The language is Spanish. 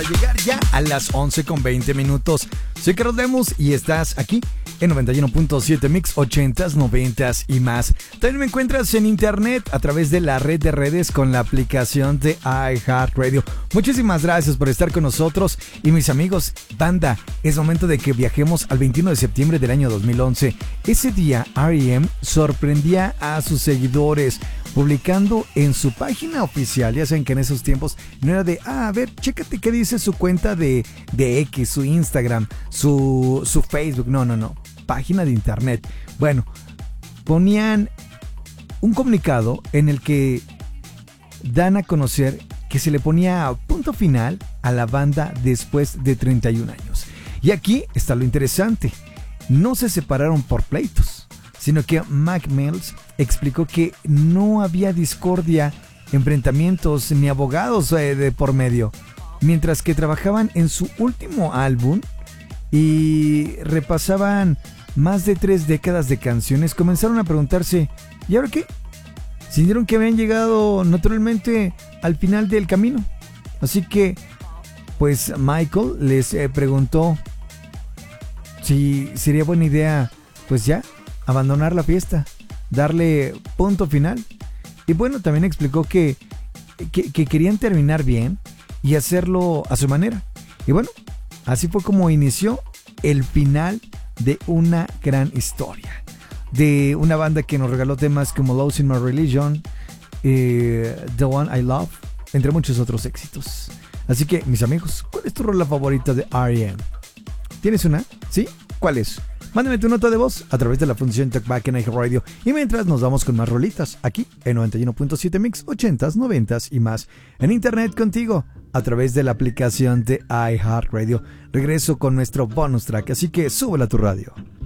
llegar ya a las 11:20. Soy Carlos Lemus y estás aquí en 91.7 Mix 80s, 90s y más. También me encuentras en internet a través de la red de redes con la aplicación de iHeartRadio. Muchísimas gracias por estar con nosotros y mis amigos, banda, es momento de que viajemos al 21 de septiembre del año 2011. Ese día R.E.M. sorprendía a sus seguidores publicando en su página oficial. Ya saben que en esos tiempos no era de, a ver, chécate qué dice su cuenta de X, su Instagram, su Facebook. No. Página de internet. Bueno, ponían un comunicado en el que dan a conocer que se le ponía punto final a la banda después de 31 años. Y aquí está lo interesante. No se separaron por pleitos, sino que Mac Mills explicó que no había discordia, enfrentamientos ni abogados de por medio, mientras que trabajaban en su último álbum y repasaban más de 3 décadas de canciones. Comenzaron a preguntarse, ¿y ahora qué? Sintieron que habían llegado naturalmente al final del camino. Así que, pues Michael les preguntó si sería buena idea, pues ya, abandonar la fiesta, darle punto final. Y bueno, también explicó que querían terminar bien y hacerlo a su manera. Y bueno, así fue como inició el final de una gran historia, de una banda que nos regaló temas como Losing My Religion, The One I Love, entre muchos otros éxitos. Así que, mis amigos, ¿cuál es tu rola favorita de R.E.M.? ¿Tienes una? ¿Sí? ¿Cuál es? Mándame tu nota de voz a través de la función Talkback en iHeartRadio. Y mientras nos vamos con más rolitas, aquí en 91.7 Mix 80s, 90s y más. En internet contigo, a través de la aplicación de iHeartRadio. Regreso con nuestro bonus track, así que súbela a tu radio.